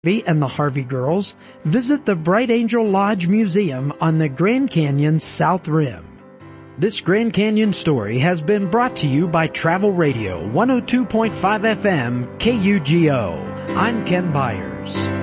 Harvey and the Harvey Girls, visit the Bright Angel Lodge Museum on the Grand Canyon's South Rim. This Grand Canyon story has been brought to you by Travel Radio 102.5 FM KUGO. I'm Ken Byers.